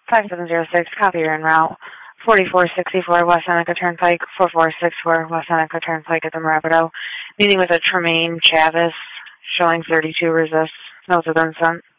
5706, copy, you're en route. 4464 West Seneca Turnpike, 4464 West Seneca Turnpike at the Marapido. Meeting with a Tremaine Chavis, showing 32 resist. Notes have been sent.